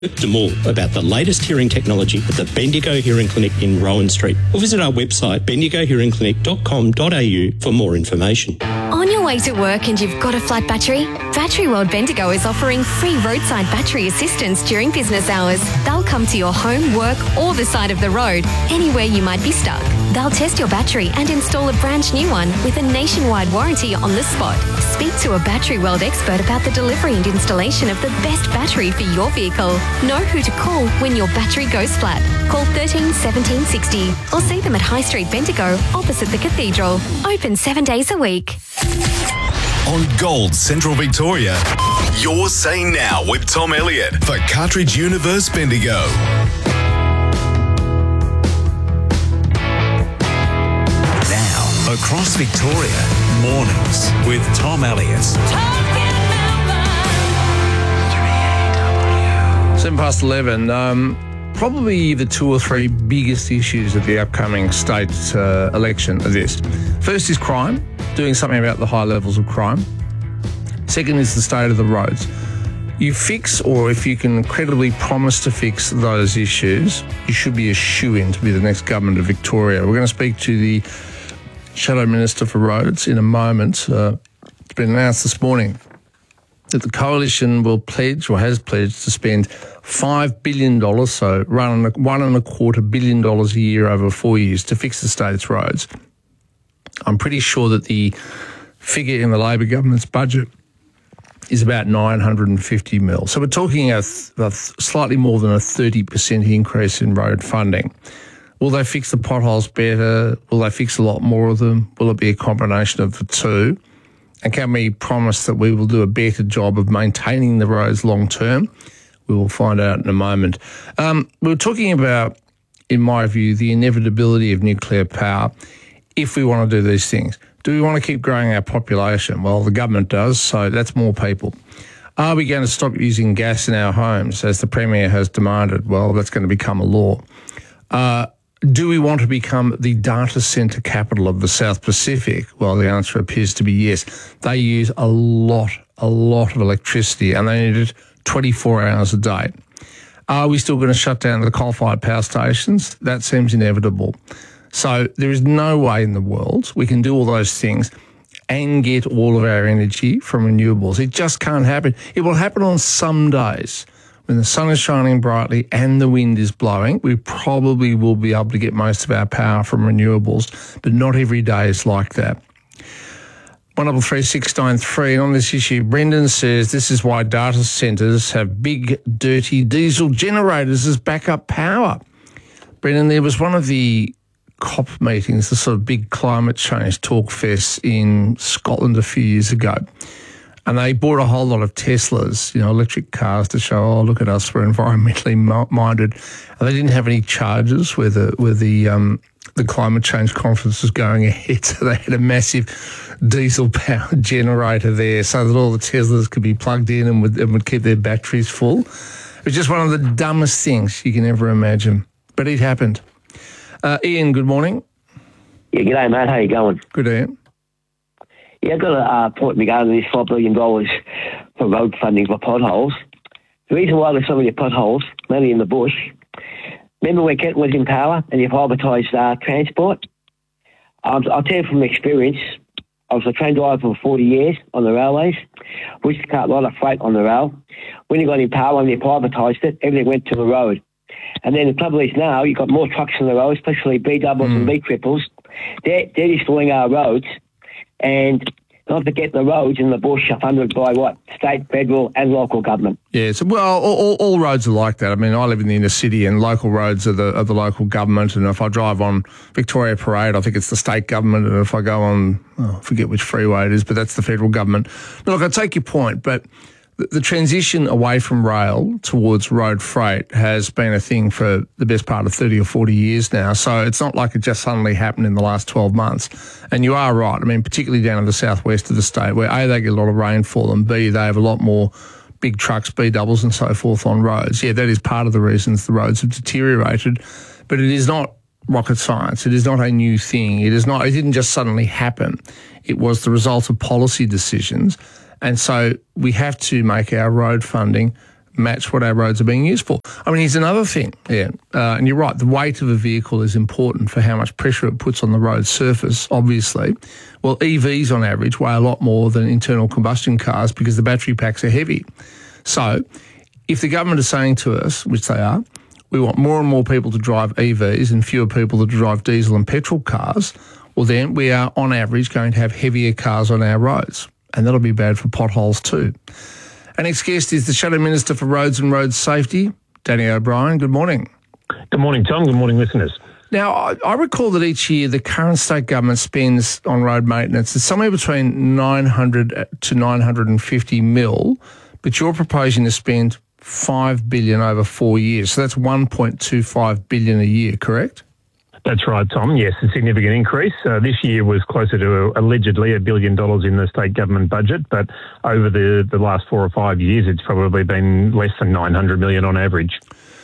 To more about the latest hearing technology at the Bendigo Hearing Clinic in Rowan Street, or visit our website bendigohearingclinic.com.au for more information. On your way to work and you've got a flat battery? Battery World Bendigo is offering free roadside battery assistance during business hours. They'll come to your home, work or the side of the road, anywhere you might be stuck. They'll test your battery and install a brand new one with a nationwide warranty on the spot. Speak to a Battery World expert about the delivery and installation of the best battery for your vehicle. Know who to call when your battery goes flat. Call 13 17 60 or see them at High Street Bendigo opposite the Cathedral. Open 7 days a week. On Gold Central Victoria, you're saying now with Tom Elliott for Cartridge Universe Bendigo. Now, across Victoria, mornings with Tom Elliott. 11:07. Probably the two or three biggest issues of the upcoming state election are this. First is crime, doing something about the high levels of crime. Second is the state of the roads. You fix, or if you can credibly promise to fix those issues, you should be a shoo-in to be the next government of Victoria. We're going to speak to the Shadow Minister for Roads in a moment. It's been announced this morning that the Coalition will pledge, or has pledged, to spend $5 billion, so $1.25 billion a year over 4 years to fix the state's roads. I'm pretty sure that the figure in the Labor government's budget is about 950 mil. So we're talking a slightly more than a 30% increase in road funding. Will they fix the potholes better? Will they fix a lot more of them? Will it be a combination of the two? And can we promise that we will do a better job of maintaining the roads long term? We will find out in a moment. We were talking about, in my view, the inevitability of nuclear power if we want to do these things. Do we want to keep growing our population? Well, the government does, so that's more people. Are we going to stop using gas in our homes, as the Premier has demanded? Well, that's going to become a law. Do we want to become the data centre capital of the South Pacific? Well, the answer appears to be yes. They use a lot of electricity, and they need it 24 hours a day. Are we still going to shut down the coal-fired power stations? That seems inevitable. So there is no way in the world we can do all those things and get all of our energy from renewables. It just can't happen. It will happen on some days when the sun is shining brightly and the wind is blowing. We probably will be able to get most of our power from renewables, but not every day is like that. 133 and on this issue, Brendan says this is why data centres have big, dirty diesel generators as backup power. Brendan, there was one of the COP meetings, the sort of big climate change talk fest in Scotland a few years ago. And they bought a whole lot of Teslas, electric cars, to show, oh, look at us, we're environmentally minded. And they didn't have any chargers where the climate change conference was going ahead. So they had a massive diesel-powered generator there so that all the Teslas could be plugged in and would keep their batteries full. It was just one of the dumbest things you can ever imagine. But it happened. Ian, good morning. Yeah, g'day, mate. How you going? Good, Ian. Yeah, I've got a point regarding this $5 billion for road funding for potholes. The reason why there's so many potholes, mainly in the bush, remember when Kent was in power and you privatised transport? I'll tell you from experience, I was a train driver for 40 years on the railways. We used to cut a lot of freight on the rail. When you got in power and you privatised it, everything went to the road. And then the trouble is now you've got more trucks on the road, especially B doubles and B triples. They're destroying our roads. And not forget the roads in the bush are funded by what? State, federal and local government. Yeah, so, well, all roads are like that. I mean, I live in the inner city and local roads are the local government. And if I drive on Victoria Parade, I think it's the state government. And if I go on, I forget which freeway it is, but that's the federal government. Look, I take your point, but the transition away from rail towards road freight has been a thing for the best part of 30 or 40 years now. So it's not like it just suddenly happened in the last 12 months. And you are right. I mean, particularly down in the southwest of the state where A, they get a lot of rainfall and B, they have a lot more big trucks, B doubles and so forth on roads. Yeah, that is part of the reasons the roads have deteriorated. But it is not rocket science. It is not a new thing. It didn't just suddenly happen. It was the result of policy decisions. And so we have to make our road funding match what our roads are being used for. I mean, here's another thing, and you're right, the weight of a vehicle is important for how much pressure it puts on the road surface, obviously. Well, EVs on average weigh a lot more than internal combustion cars because the battery packs are heavy. So if the government is saying to us, which they are, we want more and more people to drive EVs and fewer people to drive diesel and petrol cars, well then we are on average going to have heavier cars on our roads, and that'll be bad for potholes too. Our next guest is the Shadow Minister for Roads and Road Safety, Danny O'Brien. Good morning. Good morning, Tom. Good morning, listeners. Now, I recall that each year the current state government spends on road maintenance, it's somewhere between 900 to 950 mil, but you're proposing to spend $5 billion over 4 years. So that's $1.25 billion a year, correct? That's right, Tom. Yes, a significant increase. This year was closer to allegedly $1 billion in the state government budget, but over the last 4 or 5 years, it's probably been less than $900 million on average.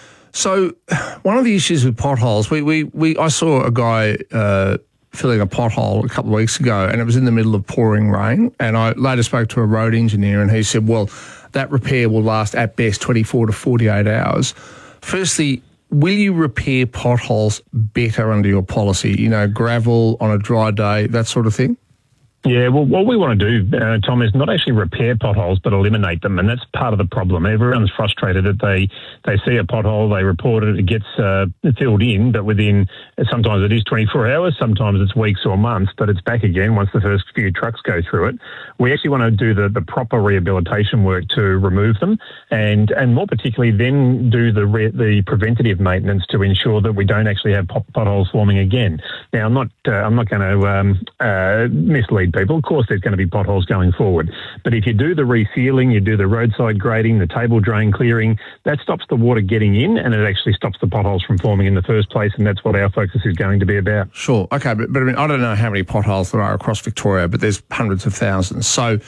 So one of the issues with potholes, I saw a guy filling a pothole a couple of weeks ago, and it was in the middle of pouring rain, and I later spoke to a road engineer, and he said, well, that repair will last at best 24 to 48 hours. Firstly, will you repair potholes better under your policy? You know, gravel on a dry day, that sort of thing? Yeah, well, what we want to do, Tom, is not actually repair potholes, but eliminate them, and that's part of the problem. Everyone's frustrated that they see a pothole, they report it, it gets filled in, but within, sometimes it is 24 hours, sometimes it's weeks or months, but it's back again once the first few trucks go through it. We actually want to do the proper rehabilitation work to remove them, and more particularly then do the preventative maintenance to ensure that we don't actually have potholes forming again. Now, I'm not going to mislead people. Of course, there's going to be potholes going forward. But if you do the resealing, you do the roadside grading, the table drain clearing, that stops the water getting in and it actually stops the potholes from forming in the first place, and that's what our focus is going to be about. Sure. Okay, but I mean, I don't know how many potholes there are across Victoria, but there's hundreds of thousands. So,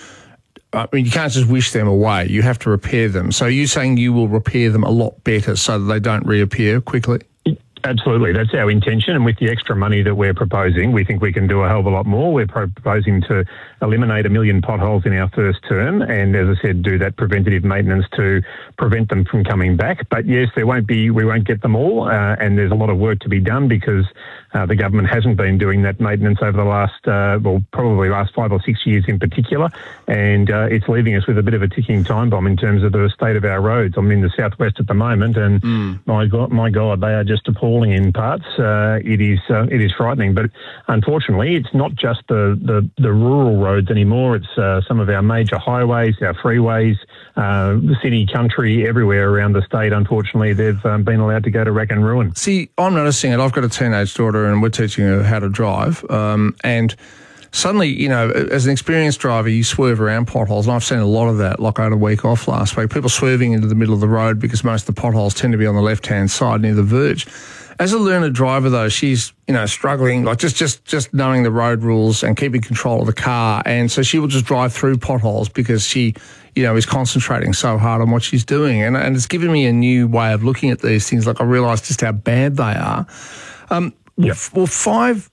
I mean, you can't just wish them away. You have to repair them. So are you saying you will repair them a lot better so that they don't reappear quickly? Absolutely. That's our intention. And with the extra money that we're proposing, we think we can do a hell of a lot more. We're proposing to eliminate 1 million potholes in our first term. And as I said, do that preventative maintenance to prevent them from coming back. But yes, we won't get them all. And there's a lot of work to be done because the government hasn't been doing that maintenance over the last, probably last 5 or 6 years in particular. And it's leaving us with a bit of a ticking time bomb in terms of the state of our roads. I'm in the southwest at the moment, and my God, they are just appalling in parts. It is frightening. But unfortunately, it's not just the rural roads anymore. It's some of our major highways, our freeways, the city, country, everywhere around the state. Unfortunately, they've been allowed to go to rack and ruin. See, I'm noticing it. I've got a teenage daughter and we're teaching her how to drive. And suddenly, you know, as an experienced driver, you swerve around potholes. And I've seen a lot of that, like I had a week off last week. People swerving into the middle of the road because most of the potholes tend to be on the left-hand side near the verge. As a learner driver, though, she's, you know, struggling, like just knowing the road rules and keeping control of the car. And so she will just drive through potholes because she, you know, is concentrating so hard on what she's doing. And it's given me a new way of looking at these things. Like I realise just how bad they are. Yep. Well, $5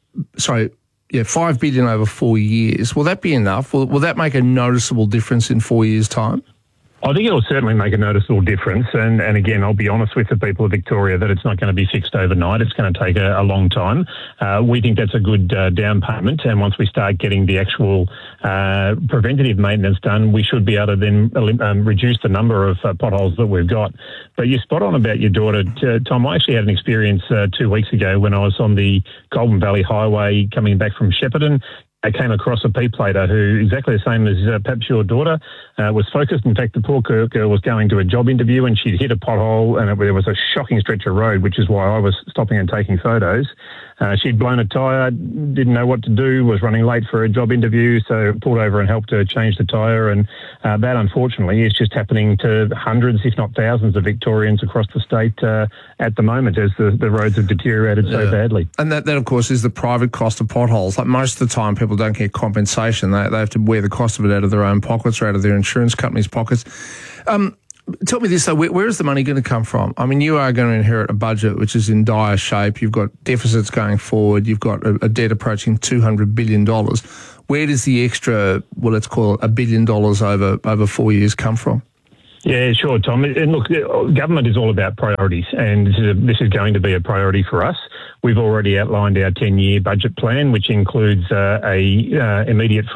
billion over 4 years. Will that be enough? Will that make a noticeable difference in 4 years' time? I think it'll certainly make a noticeable difference. And again, I'll be honest with the people of Victoria that it's not going to be fixed overnight. It's going to take a long time. We think that's a good down payment. And once we start getting the actual preventative maintenance done, we should be able to then reduce the number of potholes that we've got. But you're spot on about your daughter, Tom. I actually had an experience 2 weeks ago when I was on the Golden Valley Highway coming back from Shepparton. I came across a P-plater who, exactly the same as perhaps your daughter, was focused. In fact, the poor girl was going to a job interview and she'd hit a pothole, and there was a shocking stretch of road, which is why I was stopping and taking photos. She'd blown a tyre, didn't know what to do, was running late for a job interview, so pulled over and helped her change the tyre. And that, unfortunately, is just happening to hundreds, if not thousands, of Victorians across the state at the moment as the roads have deteriorated so badly. And that, of course, is the private cost of potholes. Like most of the time, people don't get compensation. They have to wear the cost of it out of their own pockets or out of their insurance company's pockets. Tell me this, though, where is the money going to come from? I mean, you are going to inherit a budget which is in dire shape. You've got deficits going forward. You've got a debt approaching $200 billion. Where does the extra, well, let's call it $1 billion over 4 years come from? Yeah, sure, Tom. And look, government is all about priorities, and this is going to be a priority for us. We've already outlined our 10-year budget plan, which includes immediate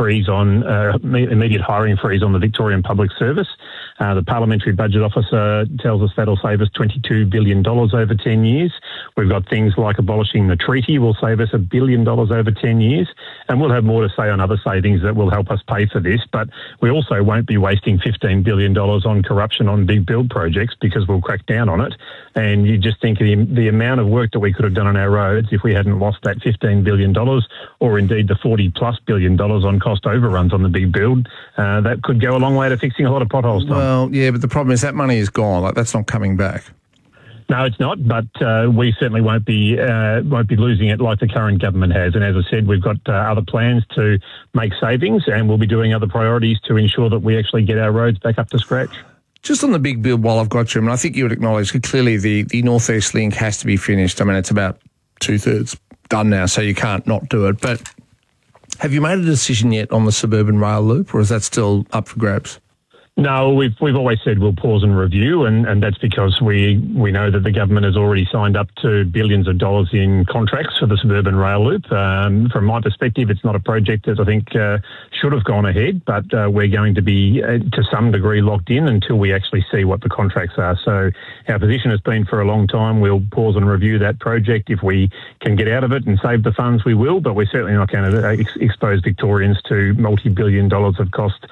hiring freeze on the Victorian Public Service. The Parliamentary Budget Officer tells us that'll save us $22 billion over 10 years. We've got things like abolishing the treaty will save us $1 billion over 10 years, and we'll have more to say on other savings that will help us pay for this. But we also won't be wasting $15 billion on corruption on big build projects because we'll crack down on it. And you just think of the amount of work that we could have done on our roads if we hadn't lost that $15 billion or indeed the $40+ billion on cost overruns on the big build. That could go a long way to fixing a lot of potholes, Tom. Well, yeah, but the problem is that money is gone. Like, that's not coming back. No, it's not, but we certainly won't be losing it like the current government has. And as I said, we've got other plans to make savings, and we'll be doing other priorities to ensure that we actually get our roads back up to scratch. Just on the big build, while I've got you, I think you would acknowledge that clearly the North East Link has to be finished. I mean, it's about 2/3 done now, so you can't not do it. But have you made a decision yet on the suburban rail loop, or is that still up for grabs? No, we've always said we'll pause and review, and that's because we know that the government has already signed up to billions of dollars in contracts for the suburban rail loop. From my perspective, it's not a project that I think should have gone ahead, but we're going to be to some degree locked in until we actually see what the contracts are. So our position has been for a long time, we'll pause and review that project. If we can get out of it and save the funds, we will, but we're certainly not going to expose Victorians to multi-billion dollars of cost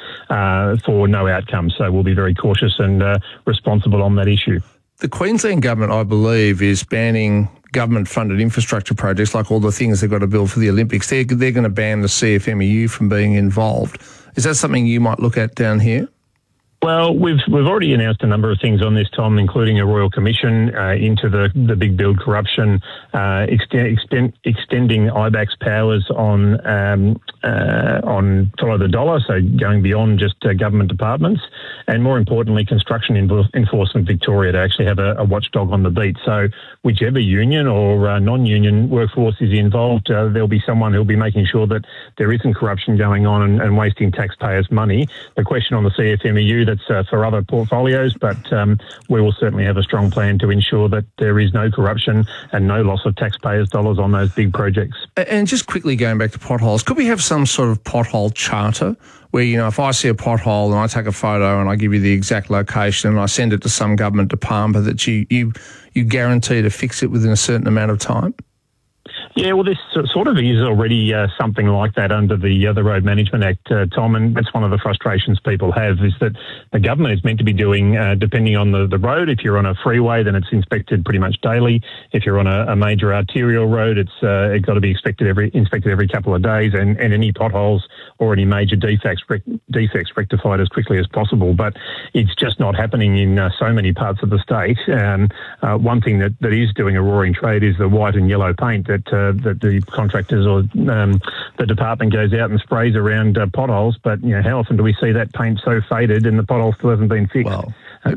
for no outcome. So we'll be very cautious and responsible on that issue. The Queensland government, I believe, is banning government-funded infrastructure projects like all the things they've got to build for the Olympics. They're going to ban the CFMEU from being involved. Is that something you might look at down here? Well, we've already announced a number of things on this, Tom, including a royal commission into the big build corruption, extending IBAC's powers on follow the dollar, so going beyond just government departments, and more importantly, Construction Enforcement Victoria to actually have a watchdog on the beat. So whichever union or non-union workforce is involved, there'll be someone who'll be making sure that there isn't corruption going on and wasting taxpayers' money. The question on the CFMEU, that's for other portfolios, but we will certainly have a strong plan to ensure that there is no corruption and no loss of taxpayers' dollars on those big projects. And just quickly going back to potholes, could we have some sort of pothole charter where, you know, if I see a pothole and I take a photo and I give you the exact location and I send it to some government department, that you guarantee to fix it within a certain amount of time? Yeah, well, this sort of is already something like that under the Road Management Act, Tom, and that's one of the frustrations people have, is that the government is meant to be doing, depending on the road, if you're on a freeway, then it's inspected pretty much daily. If you're on a major arterial road, it's got to be inspected every couple of days, and any potholes or any major defects rectified as quickly as possible. But it's just not happening in so many parts of the state. One thing that is doing a roaring trade is the white and yellow paint that the contractors or the department goes out and sprays around potholes. But you know, how often do we see that paint so faded and the pothole still hasn't been fixed? Well,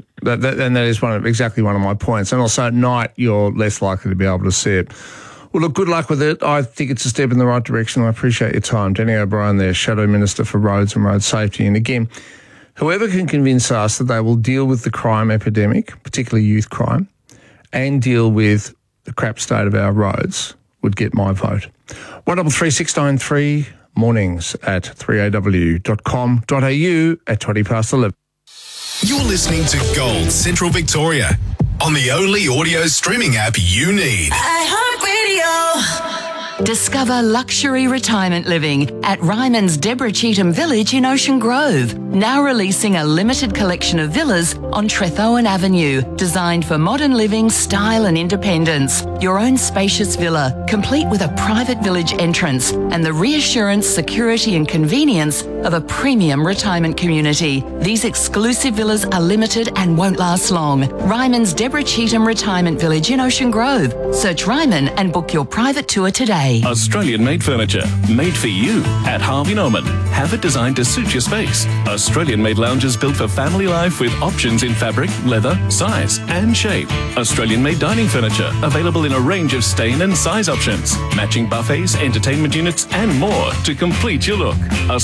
that is exactly one of my points. And also at night, you're less likely to be able to see it. Well, look, good luck with it. I think it's a step in the right direction. I appreciate your time. Danny O'Brien there, Shadow Minister for Roads and Road Safety. And again, whoever can convince us that they will deal with the crime epidemic, particularly youth crime, and deal with the crap state of our roads would get my vote. 133693 mornings at 3aw.com.au at 11:20. You're listening to Gold Central Victoria on the only audio streaming app you need. iHeartRadio. Discover luxury retirement living at Ryman's Deborah Cheetham Village in Ocean Grove. Now releasing a limited collection of villas on Trethowan Avenue, designed for modern living, style and independence. Your own spacious villa, complete with a private village entrance and the reassurance, security and convenience of a premium retirement community. These exclusive villas are limited and won't last long. Ryman's Deborah Cheetham Retirement Village in Ocean Grove. Search Ryman and book your private tour today. Australian-made furniture, made for you at Harvey Norman. Have it designed to suit your space. Australian-made lounges built for family life with options in fabric, leather, size and shape. Australian-made dining furniture, available in a range of stain and size options. Matching buffets, entertainment units and more to complete your look. Australian-made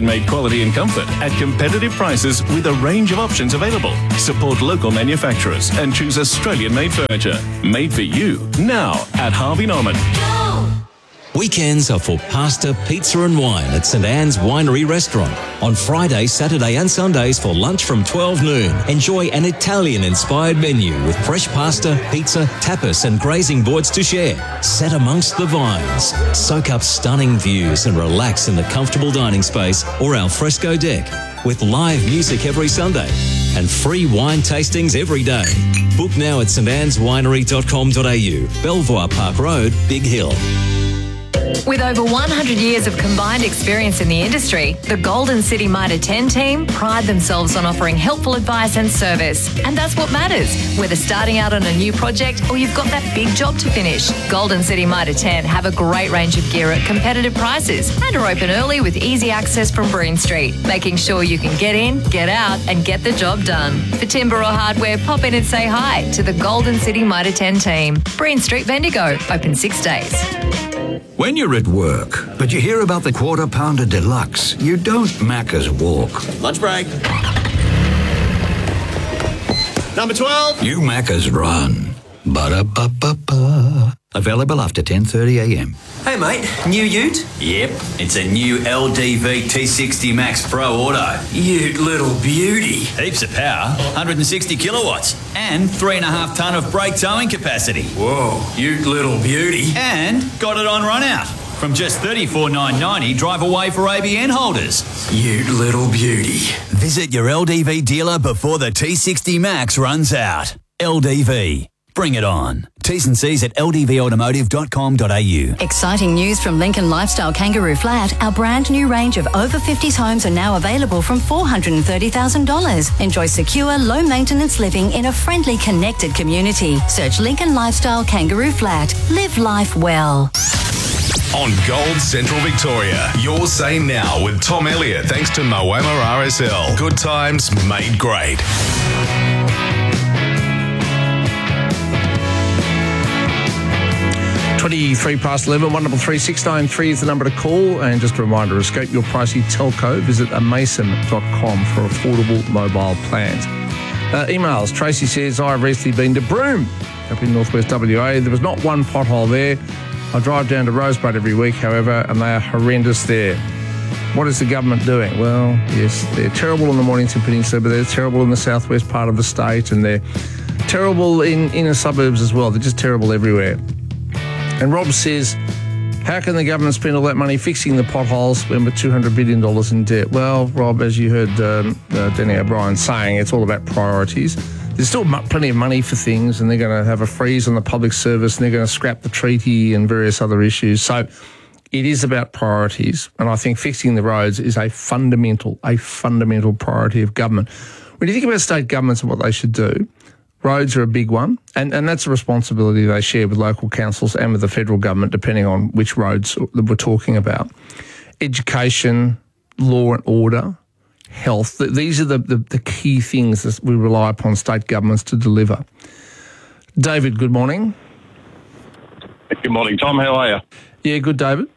Made quality and comfort at competitive prices with a range of options available. Support local manufacturers and choose Australian-made furniture. Made for you now at Harvey Norman. Weekends are for pasta, pizza and wine at St Anne's Winery Restaurant. On Friday, Saturday and Sundays for lunch from 12 noon. Enjoy an Italian-inspired menu with fresh pasta, pizza, tapas and grazing boards to share. Set amongst the vines. Soak up stunning views and relax in the comfortable dining space or al fresco deck. With live music every Sunday and free wine tastings every day. Book now at stanneswinery.com.au, Belvoir Park Road, Big Hill. With over 100 years of combined experience in the industry, the Golden City Mitre 10 team pride themselves on offering helpful advice and service. And that's what matters, whether starting out on a new project or you've got that big job to finish. Golden City Mitre 10 have a great range of gear at competitive prices and are open early with easy access from Breen Street, making sure you can get in, get out and get the job done. For timber or hardware, pop in and say hi to the Golden City Mitre 10 team. Breen Street, Bendigo, open 6 days. When you're at work, but you hear about the Quarter Pounder Deluxe, you don't Macca's walk. Lunch break. Number 12. You Macca's run. Ba-da-ba-ba-ba. Available after 10:30am. Hey mate, new ute? Yep, it's a new LDV T60 Max Pro Auto. Ute little beauty. Heaps of power, 160 kilowatts, and 3.5 tonne of brake towing capacity. Whoa, ute little beauty. And got it on run out. From just $34,990 drive away for ABN holders. Ute little beauty. Visit your LDV dealer before the T60 Max runs out. LDV. Bring it on. T's and C's at ldvautomotive.com.au. Exciting news from Lincoln Lifestyle Kangaroo Flat. Our brand new range of over 50s homes are now available from $430,000. Enjoy secure, low maintenance living in a friendly, connected community. Search Lincoln Lifestyle Kangaroo Flat. Live life well. On Gold Central Victoria, Your Say Now with Tom Elliott, thanks to Moama RSL. Good times made great. 23 past 11, 1336 693 is the number to call. And just a reminder, escape your pricey telco. Visit amason.com for affordable mobile plans. Emails. Tracy says, I've recently been to Broome up in northwest WA. There was not one pothole there. I drive down to Rosebud every week, however, and they are horrendous there. What is the government doing? Well, yes, they're terrible in the Mornington Peninsula, but they're terrible in the southwest part of the state, and they're terrible in inner suburbs as well. They're just terrible everywhere. And Rob says, how can the government spend all that money fixing the potholes when we're $200 billion in debt? Well, Rob, as you heard Danny O'Brien saying, it's all about priorities. There's still plenty of money for things, and they're going to have a freeze on the public service, and they're going to scrap the treaty and various other issues. So it is about priorities, and I think fixing the roads is a fundamental priority of government. When you think about state governments and what they should do, roads are a big one, and that's a responsibility they share with local councils and with the federal government, depending on which roads that we're talking about. Education, law and order, health, these are the key things that we rely upon state governments to deliver. David, good morning. Good morning, Tom. How are you? Yeah, good, David.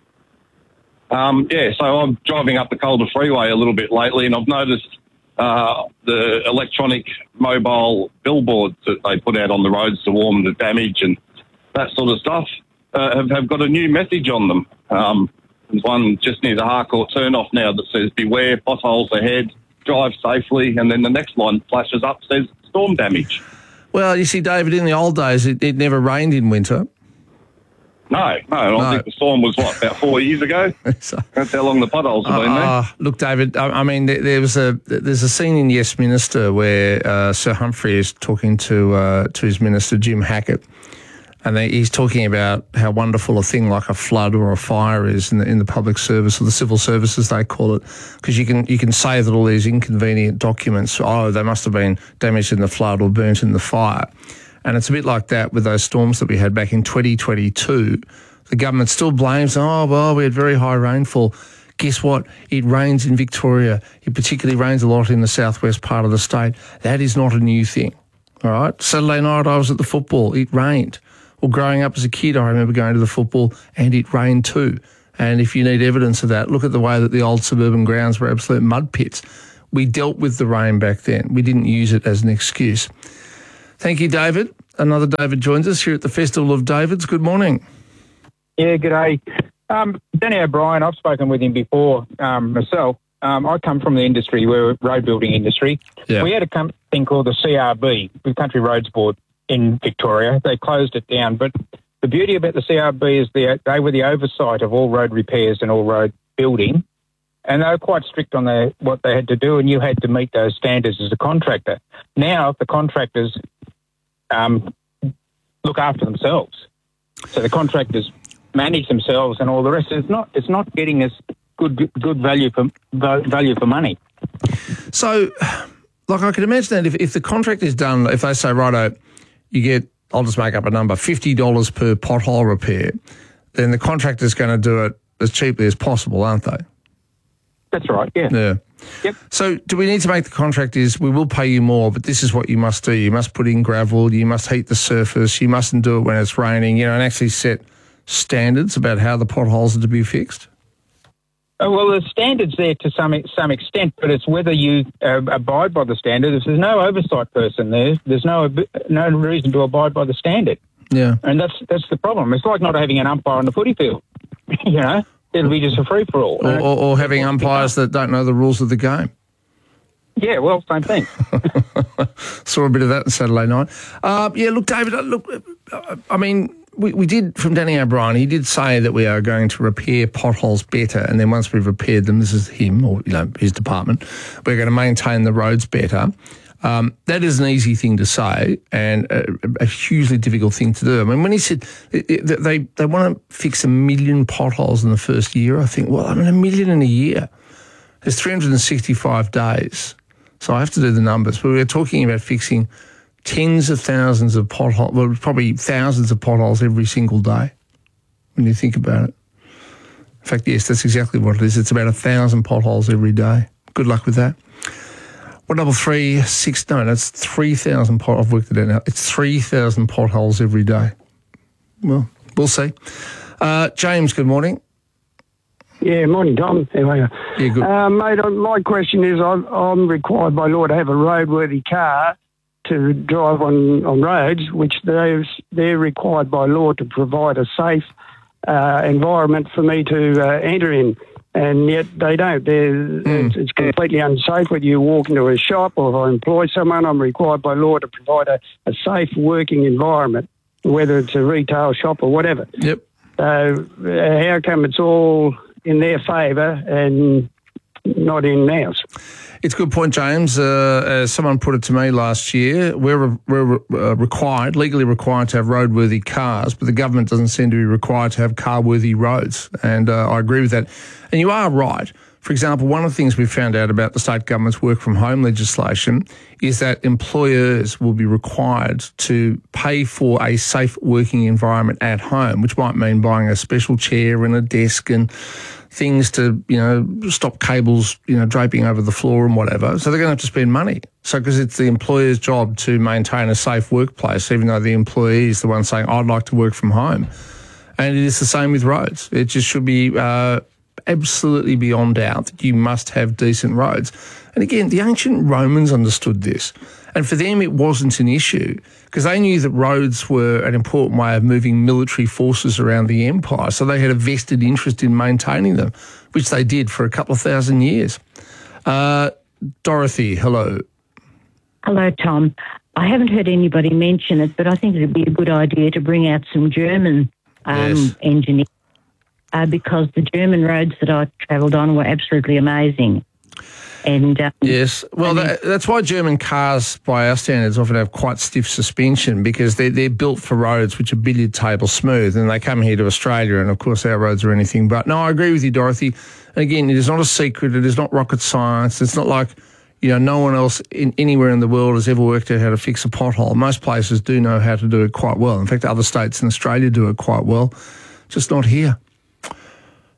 So I'm driving up the Calder Freeway a little bit lately, and I've noticed the electronic mobile billboards that they put out on the roads to warn the damage and that sort of stuff have got a new message on them. There's one just near the Harcourt turnoff now that says, beware, potholes ahead, drive safely, and then the next line flashes up, says storm damage. Well, you see, David, in the old days, it never rained in winter. No. I think the storm was, about 4 years ago? That's how long the potholes have been there. Look, David, I mean, there's a scene in Yes Minister where Sir Humphrey is talking to his minister, Jim Hackett, and he's talking about how wonderful a thing like a flood or a fire is in the public service, or the civil services they call it, because you can say that all these inconvenient documents, they must have been damaged in the flood or burnt in the fire. And it's a bit like that with those storms that we had back in 2022. The government still blames, we had very high rainfall. Guess what? It rains in Victoria. It particularly rains a lot in the southwest part of the state. That is not a new thing, all right? Saturday night I was at the football. It rained. Well, growing up as a kid, I remember going to the football and it rained too. And if you need evidence of that, look at the way that the old suburban grounds were absolute mud pits. We dealt with the rain back then. We didn't use it as an excuse. Thank you, David. Another David joins us here at the Festival of Davids. Good morning. Yeah, g'day. Danny O'Brien, I've spoken with him before myself. I come from the industry, we're a road building industry. Yeah. We had a thing called the CRB, the Country Roads Board in Victoria. They closed it down, but the beauty about the CRB is they were the oversight of all road repairs and all road building, and they were quite strict on what they had to do, and you had to meet those standards as a contractor. Now the contractors look after themselves. So the contractors manage themselves and all the rest. It's not getting us good value for money. So, like, I can imagine that if the contract is done, if they say, righto, you get, I'll just make up a number, $50 per pothole repair, then the contractor's going to do it as cheaply as possible, aren't they? That's right, yeah. Yeah. Yep. So do we need to make the contract is, we will pay you more, but this is what you must do. You must put in gravel, you must heat the surface, you mustn't do it when it's raining, and actually set standards about how the potholes are to be fixed? Well, the standard's there to some extent, but it's whether you abide by the standard. If there's no oversight person there's no reason to abide by the standard. Yeah. And that's the problem. It's like not having an umpire on the footy field. It'll be just a free-for-all. Or having umpires that don't know the rules of the game. Yeah, well, same thing. Saw a bit of that on Saturday night. Look, David, I mean, we did, from Danny O'Brien, he did say that we are going to repair potholes better, and then once we've repaired them, this is him, or his department, we're going to maintain the roads better. That is an easy thing to say and a hugely difficult thing to do. I mean, when he said they want to fix 1 million potholes in the first year, I think, well, 1 million in a year. There's 365 days. So I have to do the numbers. But we're talking about fixing tens of thousands of potholes, well, probably thousands of potholes every single day when you think about it. In fact, yes, that's exactly what it is. It's about 1,000 potholes every day. Good luck with that. 1336, no, that's 3,000 potholes. I've worked it out now. It's 3,000 potholes every day. Well, we'll see. James, good morning. Yeah, morning, Tom. How are you? Yeah, good. Mate, my question is, I'm required by law to have a roadworthy car to drive on roads, which they're required by law to provide a safe environment for me to enter in. And yet they don't. It's completely unsafe whether you walk into a shop or if I employ someone. I'm required by law to provide a safe working environment, whether it's a retail shop or whatever. Yep. So how come it's all in their favour and not in ours? It's a good point, James. As someone put it to me last year, we're legally required to have roadworthy cars, but the government doesn't seem to be required to have car-worthy roads. And I agree with that. And you are right. For example, one of the things we found out about the state government's work from home legislation is that employers will be required to pay for a safe working environment at home, which might mean buying a special chair and a desk and things to, stop cables, draping over the floor and whatever. So they're going to have to spend money. So because it's the employer's job to maintain a safe workplace, even though the employee is the one saying, I'd like to work from home. And it is the same with roads. It just should be absolutely beyond doubt that you must have decent roads. And again, the ancient Romans understood this. And for them, it wasn't an issue because they knew that roads were an important way of moving military forces around the empire. So they had a vested interest in maintaining them, which they did for a couple of thousand years. Dorothy, hello. Hello, Tom. I haven't heard anybody mention it, but I think it would be a good idea to bring out some German engineers because the German roads that I travelled on were absolutely amazing. And yes, well, that's why German cars, by our standards, often have quite stiff suspension because they're built for roads which are billiard table smooth, and they come here to Australia, and of course our roads are anything but. No, I agree with you, Dorothy. And again, it is not a secret. It is not rocket science. It's not like no one else anywhere in the world has ever worked out how to fix a pothole. Most places do know how to do it quite well. In fact, other states in Australia do it quite well, just not here.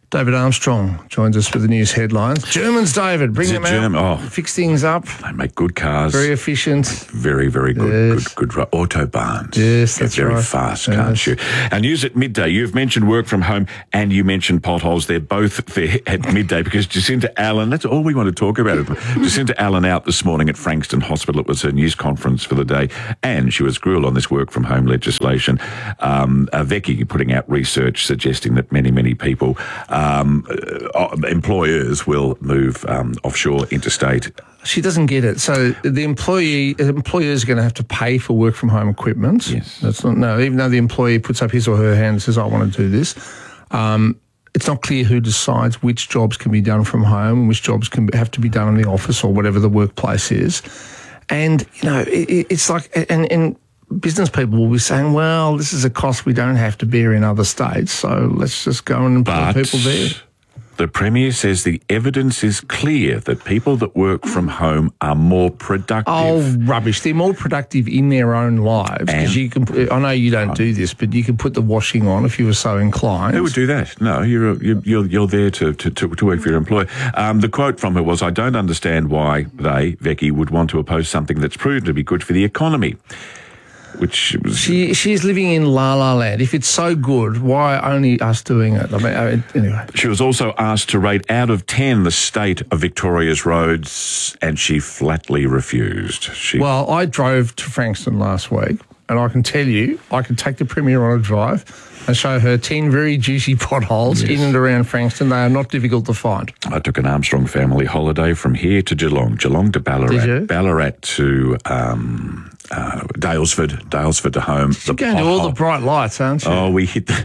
David Armstrong joins us with the news headlines. Germans, David, bring them out. Fix things up. They make good cars. Very efficient. Very, very good. Yes. Good autobahns. Yes, that's very right. fast, can't you? And news at midday. You've mentioned work from home and you mentioned potholes. They're both there at midday because Jacinta Allen, that's all we want to talk about. Jacinta Allen out this morning at Frankston Hospital. It was her news conference for the day and she was grilled on this work from home legislation. Vecchi putting out research suggesting that many people employers will move offshore, interstate. She doesn't get it. So the employers are going to have to pay for work from home equipment. Yes. Even though the employee puts up his or her hand and says, I want to do this. It's not clear who decides which jobs can be done from home and which jobs have to be done in the office or whatever the workplace is. And, it's like, and business people will be saying, well, this is a cost we don't have to bear in other states, so let's just go and employ people there. The Premier says the evidence is clear that people that work from home are more productive. Oh, rubbish. They're more productive in their own lives. Because you can, I know you don't do this, but you can put the washing on if you were so inclined. Who would do that? No, you're there to work for your employer. The quote from her was, I don't understand why Vecchi, would want to oppose something that's proven to be good for the economy. Which was, she's living in La La Land. If it's so good, why only us doing it? Anyway. She was also asked to rate out of 10 the state of Victoria's roads, and she flatly refused. Well, I drove to Frankston last week, and I can tell you, I can take the Premier on a drive and show her 10 very juicy potholes in and around Frankston. They are not difficult to find. I took an Armstrong family holiday from here to Geelong to Ballarat, Did you? Ballarat to Daylesford to home. You're going to all the bright lights, aren't you? Oh, we hit the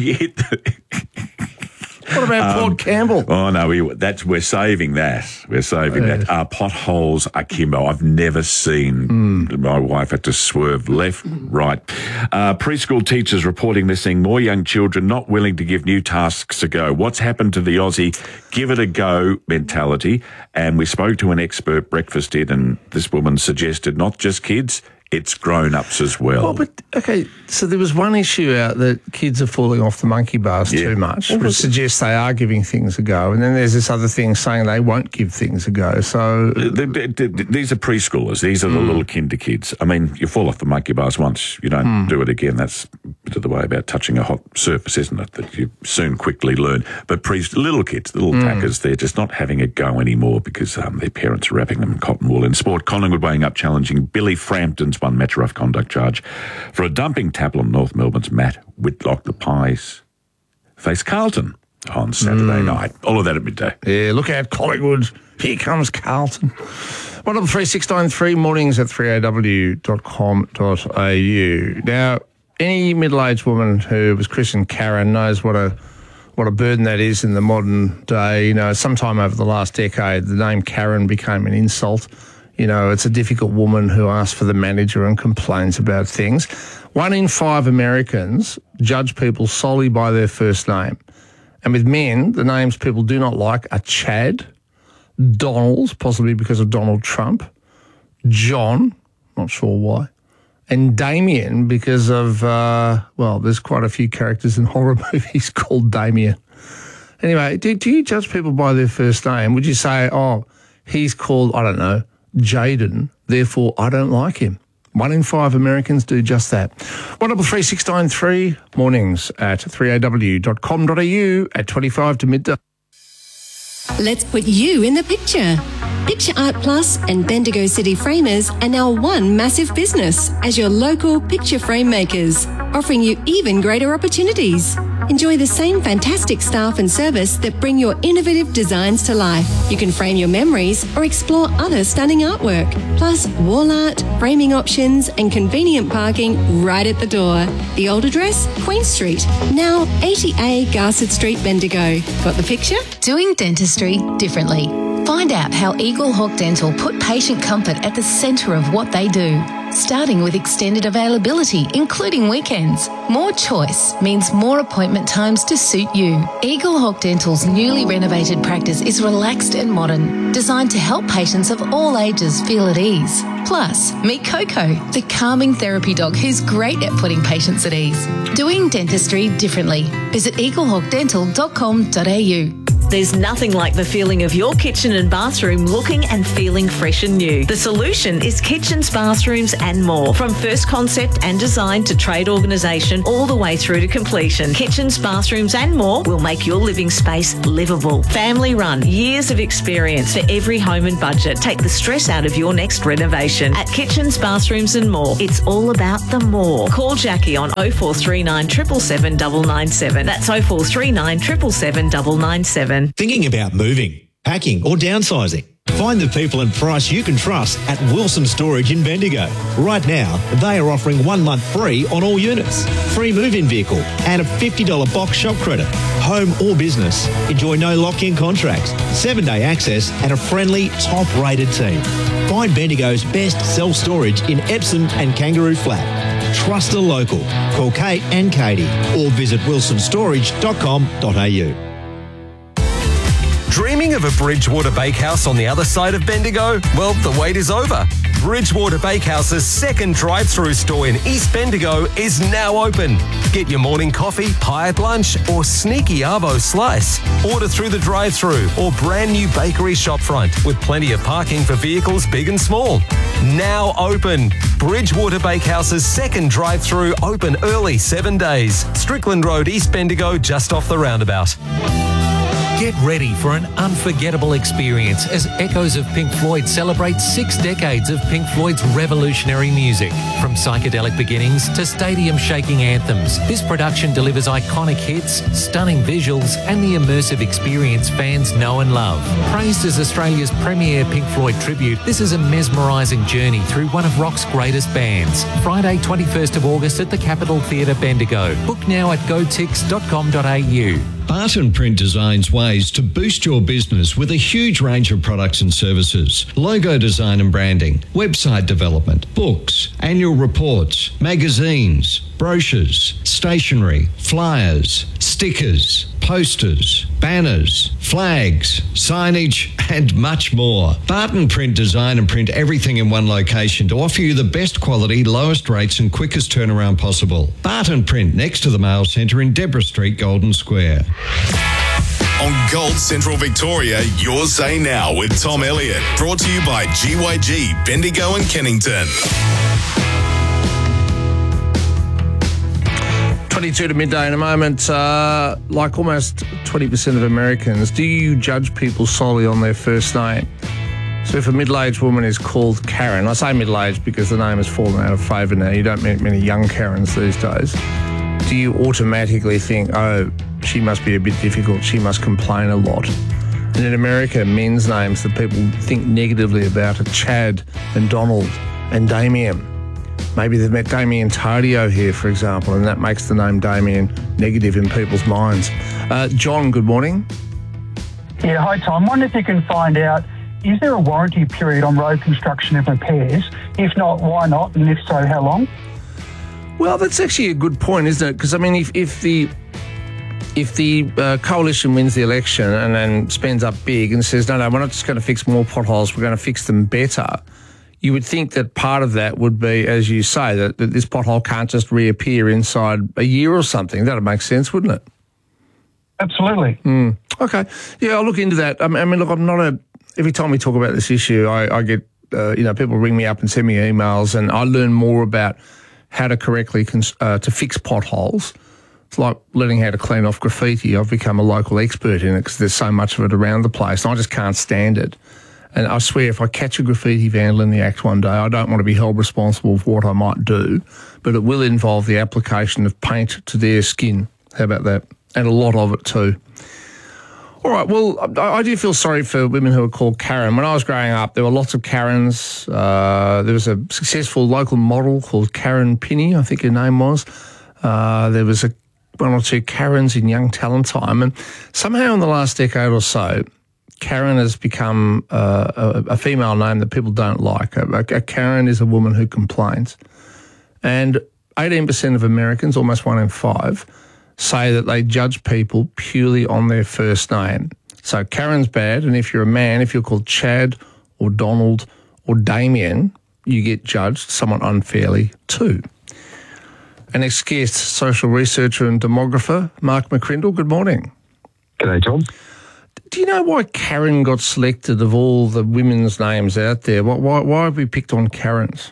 What about Port Campbell? Oh no, we're saving that. We're saving that. Potholes akimbo. I've never seen my wife had to swerve left, right. Preschool teachers reporting they're seeing more young children not willing to give new tasks a go. What's happened to the Aussie give it a go mentality? And we spoke to an expert, Breakfast did, and this woman suggested not just kids, it's grown-ups as well. Oh, but, okay, so there was one issue out that kids are falling off the monkey bars too much, which suggests they are giving things a go. And then there's this other thing saying they won't give things a go. So these are preschoolers. These are the little kinder kids. I mean, you fall off the monkey bars once, you don't do it again. That's the way about touching a hot surface, isn't it? That you soon quickly learn. But little kids, little tackers, they're just not having a go anymore because their parents are wrapping them in cotton wool. In sport, Collingwood weighing up challenging Billy Frampton's one Metro rough conduct charge for a dumping tackle on North Melbourne's Matt Whitlock. The Pies face Carlton on Saturday night. All of that at midday. Yeah, look out, Collingwood. Here comes Carlton. 133 mornings at 3aw.com.au. Now, any middle-aged woman who was christened Karen knows what a burden that is in the modern day. You know, sometime over the last decade, the name Karen became an insult. You know, it's a difficult woman who asks for the manager and complains about things. 1 in 5 Americans judge people solely by their first name. And with men, the names people do not like are Chad, Donald, possibly because of Donald Trump, John, not sure why, and Damien because of, there's quite a few characters in horror movies called Damien. Anyway, do you judge people by their first name? Would you say, he's called, I don't know, Jaden, therefore I don't like him? 1 in 5 Americans do just that. 133 mornings at 3aw.com.au at 25 to midday. Let's put you in the picture. Picture Art Plus and Bendigo City Framers are now one massive business as your local picture frame makers, offering you even greater opportunities. Enjoy the same fantastic staff and service that bring your innovative designs to life. You can frame your memories or explore other stunning artwork, plus wall art, framing options and convenient parking right at the door. The old address, Queen Street, now 80A Garsett Street, Bendigo. Got the picture? Doing dentistry differently. Find out how Eagle Hawk Dental put patient comfort at the centre of what they do. starting with extended availability, including weekends. More choice means more appointment times to suit you. Eagle Hawk Dental's newly renovated practice is relaxed and modern, designed to help patients of all ages feel at ease. Plus, meet Coco, the calming therapy dog who's great at putting patients at ease. Doing dentistry differently. Visit eaglehawkdental.com.au. There's nothing like the feeling of your kitchen and bathroom looking and feeling fresh and new. The solution is Kitchens, Bathrooms and More. From first concept and design to trade organisation all the way through to completion. Kitchens, Bathrooms and More will make your living space livable. Family run, years of experience for every home and budget. Take the stress out of your next renovation. At Kitchens, Bathrooms and More, it's all about the more. Call Jackie on 0439 777 997. That's 0439 777 997. Thinking about moving, packing or downsizing? Find the people and price you can trust at Wilson Storage in Bendigo. Right now, they are offering 1 month free on all units, free move-in vehicle and a $50 box shop credit. Home or business, enjoy no lock-in contracts, 7-day access and a friendly, top-rated team. Find Bendigo's best self-storage in Epsom and Kangaroo Flat. Trust a local. Call Kate and Katie or visit wilsonstorage.com.au. Dreaming of a Bridgewater Bakehouse on the other side of Bendigo? Well, the wait is over. Bridgewater Bakehouse's second drive-through store in East Bendigo is now open. Get your morning coffee, pie at lunch, or sneaky arvo slice. Order through the drive-through or brand new bakery shopfront with plenty of parking for vehicles big and small. Now open. Bridgewater Bakehouse's second drive-through open early 7 days. Strickland Road, East Bendigo, just off the roundabout. Get ready for an unforgettable experience as Echoes of Pink Floyd celebrate 6 decades of Pink Floyd's revolutionary music. From psychedelic beginnings to stadium-shaking anthems, this production delivers iconic hits, stunning visuals, and the immersive experience fans know and love. Praised as Australia's premier Pink Floyd tribute, this is a mesmerising journey through one of rock's greatest bands. Friday, 21st of August at the Capitol Theatre, Bendigo. Book now at gotix.com.au. Barton Print designs ways to boost your business with a huge range of products and services. Logo design and branding, website development, books, annual reports, magazines, brochures, stationery, flyers, stickers, posters, banners, flags, signage, and much more. Barton Print design and print everything in one location to offer you the best quality, lowest rates and quickest turnaround possible. Barton Print next to the Mail Centre in Deborah Street, Golden Square. On Gold Central Victoria, your say now with Tom Elliott. Brought to you by GYG, Bendigo and Kennington. 22 to midday in a moment. Like almost 20% of Americans, do you judge people solely on their first name? So if a middle-aged woman is called Karen, I say middle-aged because the name has fallen out of favour now. You don't meet many young Karens these days. Do you automatically think, oh, she must be a bit difficult, she must complain a lot? And in America, men's names that people think negatively about are Chad and Donald and Damien. Maybe they've met Damien Tardio here, for example, and that makes the name Damien negative in people's minds. John, good morning. Yeah, hi Tom. I wonder if you can find out, is there a warranty period on road construction and repairs? If not, why not? And if so, how long? Well, that's actually a good point, isn't it? Because, I mean, if the coalition wins the election and then spends up big and says, no, we're not just going to fix more potholes, we're going to fix them better, you would think that part of that would be, as you say, that this pothole can't just reappear inside a year or something. That would make sense, wouldn't it? Absolutely. Okay. Yeah, I'll look into that. I mean, look, I'm not every time we talk about this issue, I get, people ring me up and send me emails and I learn more about how to correctly to fix potholes. It's like learning how to clean off graffiti. I've become a local expert in it because there's so much of it around the place and I just can't stand it. And I swear, if I catch a graffiti vandal in the act one day, I don't want to be held responsible for what I might do, but it will involve the application of paint to their skin. How about that? And a lot of it too. All right, well, I do feel sorry for women who are called Karen. When I was growing up, there were lots of Karens. There was a successful local model called Karen Pinney, I think her name was. There was one or two Karens in young talent time. And somehow in the last decade or so, Karen has become a female name that people don't like. A Karen is a woman who complains. And 18% of Americans, almost 1 in 5, say that they judge people purely on their first name. So Karen's bad, and if you're a man, if you're called Chad or Donald or Damien, you get judged somewhat unfairly too. Our next guest, social researcher and demographer, Mark McCrindle. Good morning. G'day, Tom. Do you know why Karen got selected of all the women's names out there? Why have we picked on Karens?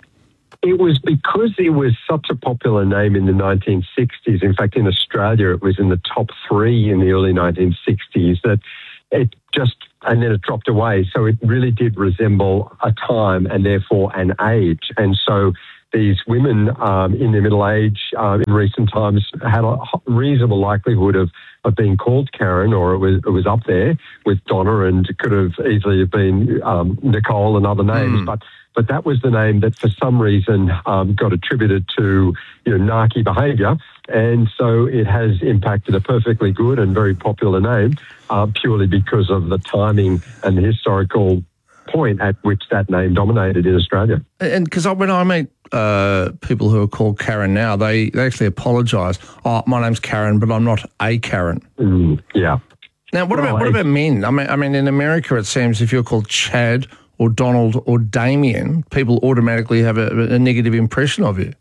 It was because it was such a popular name in the 1960s. In fact, in Australia, it was in the top 3 in the early 1960s that it just, and then it dropped away. So it really did resemble a time and therefore an age. And so these women in their middle age in recent times had a reasonable likelihood of being called Karen, or it was up there with Donna, and it could have easily have been Nicole and other names. But that was the name that for some reason got attributed to narky behaviour, and so it has impacted a perfectly good and very popular name purely because of the timing and the historical point at which that name dominated in Australia. And because when I meet people who are called Karen now, they actually apologise. Oh, my name's Karen, but I'm not a Karen. Yeah. Now, what about men? I mean, in America, it seems if you're called Chad or Donald or Damien, people automatically have a negative impression of you.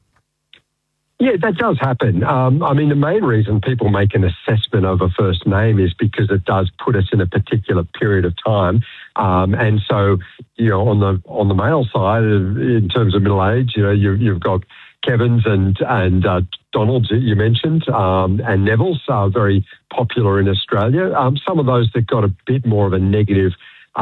Yeah, that does happen. I mean, the main reason people make an assessment of a first name is because it does put us in a particular period of time. And so, on the male side, in terms of middle age, you've got Kevin's and Donald's that you mentioned, and Neville's are very popular in Australia. Some of those that got a bit more of a negative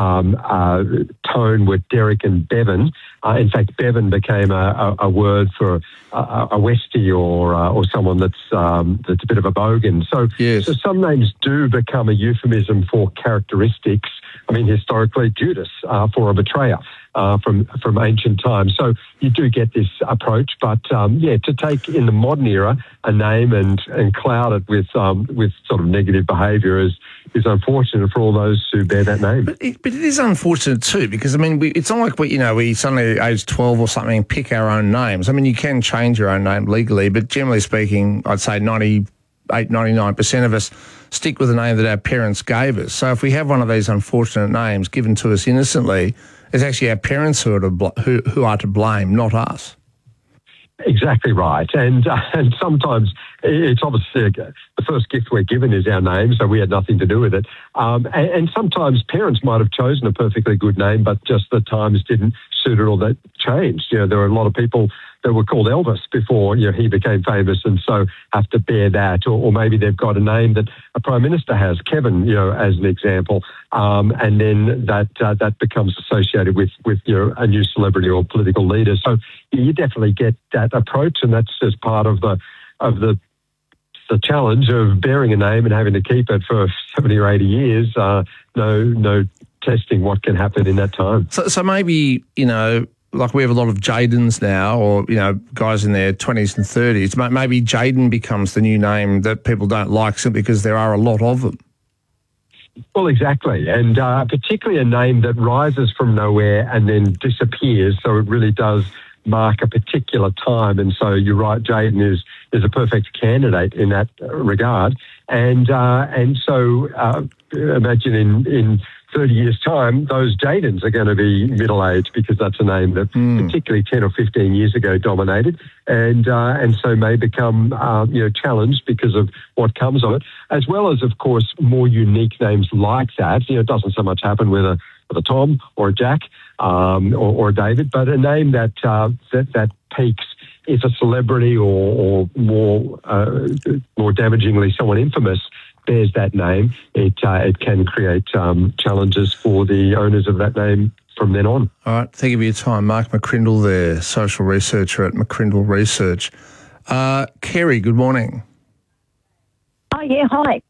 tone with Derek and Bevan. In fact, Bevan became a word for a Westie or someone that's a bit of a bogan. So some names do become a euphemism for characteristics. I mean, historically, Judas for a betrayer from ancient times. So you do get this approach, but to take in the modern era a name and cloud it with sort of negative behaviour is unfortunate for all those who bear that name. But it is unfortunate too, because I mean, it's not like we suddenly at age 12 or something pick our own names. I mean, you can change your own name legally, but generally speaking, I'd say 99% of us stick with the name that our parents gave us. So if we have one of these unfortunate names given to us innocently, it's actually our parents who are to blame, not us. Exactly right. And sometimes it's obviously the first gift we're given is our name, so we had nothing to do with it. And sometimes parents might have chosen a perfectly good name, but just the times didn't suit it or that changed. There were a lot of people that were called Elvis before he became famous, and so have to bear that. Or maybe they've got a name that a Prime Minister has, Kevin, as an example, and then that becomes associated with a new celebrity or political leader. So you definitely get that approach, and that's just part of the challenge of bearing a name and having to keep it for 70 or 80 years. No testing what can happen in that time. So maybe, like we have a lot of Jadens now, or, guys in their 20s and 30s. Maybe Jaden becomes the new name that people don't like simply because there are a lot of them. Well, exactly. And particularly a name that rises from nowhere and then disappears. So it really does mark a particular time. And so you're right, Jaden is a perfect candidate in that regard. And so imagine in 30 years' time, those Jadens are going to be middle-aged because that's a name that particularly 10 or 15 years ago dominated, and so may become challenged because of what comes of it, as well as, of course, more unique names like that. It doesn't so much happen with a Tom or a Jack or a David, but a name that peaks if a celebrity or more damagingly someone infamous bears that name, it can create challenges for the owners of that name from then on. All right, thank you for your time. Mark McCrindle there, social researcher at McCrindle Research. Kerry, good morning. Oh, yeah, hi.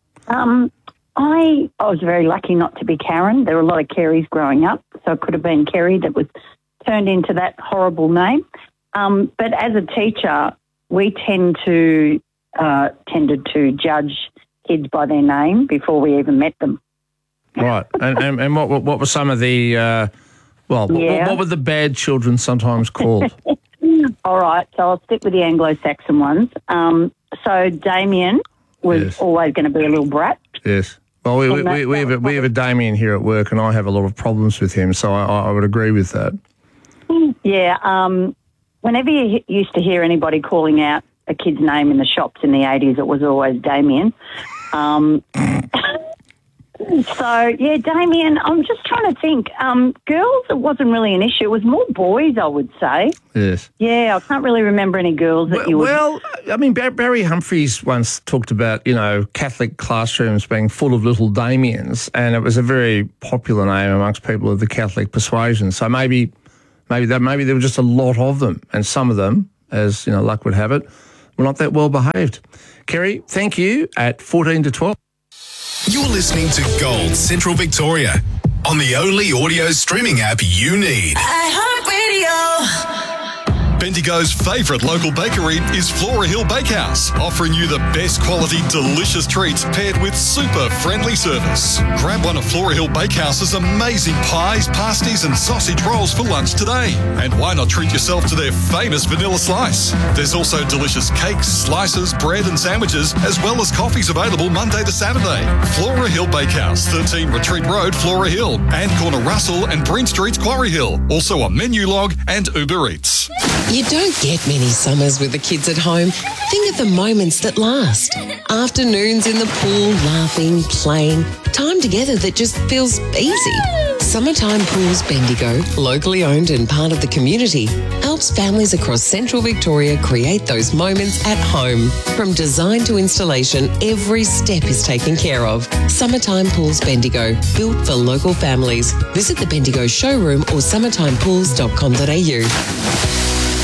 I was very lucky not to be Karen. There were a lot of Kerrys growing up, so it could have been Kerry that was turned into that horrible name. But as a teacher, we tended to judge kids by their name before we even met them. Right. And what were some of the, what were the bad children sometimes called? All right, so I'll stick with the Anglo-Saxon ones. So Damien was always going to be a little brat. Yes. Well, we have a Damien here at work, and I have a lot of problems with him, so I would agree with that. Yeah. Whenever you used to hear anybody calling out a kid's name in the shops in the 80s, it was always Damien. So, yeah, Damien, I'm just trying to think. Girls, it wasn't really an issue. It was more boys, I would say. Yes. Yeah, I can't really remember any girls that you would... Well, I mean, Barry Humphries once talked about, Catholic classrooms being full of little Damiens, and it was a very popular name amongst people of the Catholic persuasion. So maybe there were just a lot of them, and some of them, as, luck would have it, were not that well behaved. Kerry, thank you at 14 to 12. You're listening to Gold Central Victoria on the only audio streaming app you need. iHeartRadio. Bendigo's favourite local bakery is Flora Hill Bakehouse, offering you the best quality, delicious treats paired with super friendly service. Grab one of Flora Hill Bakehouse's amazing pies, pasties and sausage rolls for lunch today. And why not treat yourself to their famous vanilla slice? There's also delicious cakes, slices, bread and sandwiches, as well as coffees available Monday to Saturday. Flora Hill Bakehouse, 13 Retreat Road, Flora Hill, and corner Russell and Breen Street, Quarry Hill. Also on Menu Log and Uber Eats. You don't get many summers with the kids at home. Think of the moments that last. Afternoons in the pool, laughing, playing. Time together that just feels easy. Summertime Pools Bendigo, locally owned and part of the community, helps families across Central Victoria create those moments at home. From design to installation, every step is taken care of. Summertime Pools Bendigo, built for local families. Visit the Bendigo showroom or summertimepools.com.au.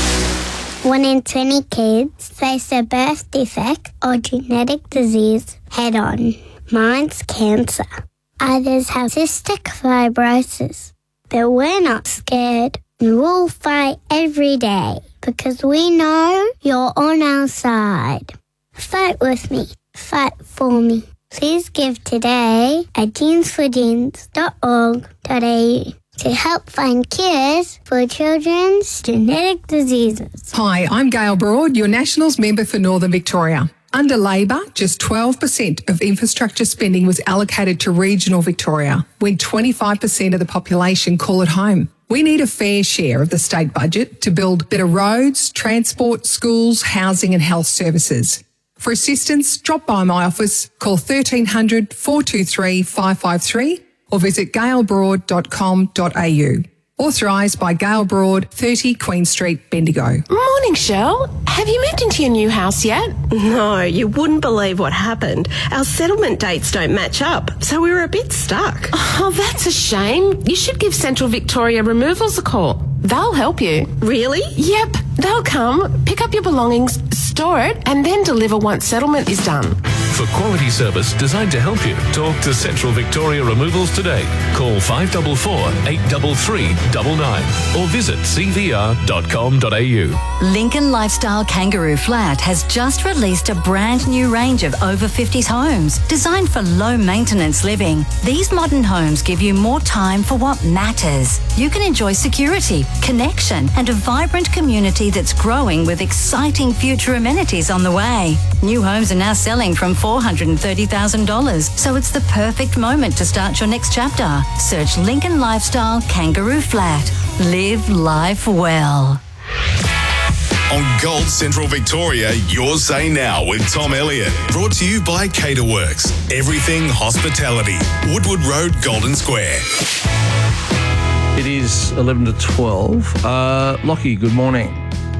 1 in 20 kids face a birth defect or genetic disease head-on. Mine's cancer. Others have cystic fibrosis. But we're not scared. We'll fight every day because we know you're on our side. Fight with me. Fight for me. Please give today at jeansforjeans.org.au. to help find cures for children's genetic diseases. Hi, I'm Gail Broad, your Nationals member for Northern Victoria. Under Labor, just 12% of infrastructure spending was allocated to regional Victoria, when 25% of the population call it home. We need a fair share of the state budget to build better roads, transport, schools, housing and health services. For assistance, drop by my office, call 1300 423 553 or visit gailbroad.com.au. Authorised by Gail Broad, 30 Queen Street, Bendigo. Morning, Shell. Have you moved into your new house yet? No, you wouldn't believe what happened. Our settlement dates don't match up, so we were a bit stuck. Oh, that's a shame. You should give Central Victoria Removals a call. They'll help you. Really? Yep. They'll come, pick up your belongings, store it, and then deliver once settlement is done. For quality service designed to help you, talk to Central Victoria Removals today. Call 544 833 99 or visit cvr.com.au. Lincoln Lifestyle Kangaroo Flat has just released a brand new range of over 50s homes designed for low maintenance living. These modern homes give you more time for what matters. You can enjoy security, connection and a vibrant community that's growing with exciting future amenities on the way. New homes are now selling from $430,000, so it's the perfect moment to start your next chapter. Search Lincoln Lifestyle Kangaroo Flat. Live life well. On Gold Central Victoria, Your Say Now with Tom Elliott. Brought to you by Caterworks. Everything hospitality. Woodward Road, Golden Square. It is 11 to 12. Lockie, good morning.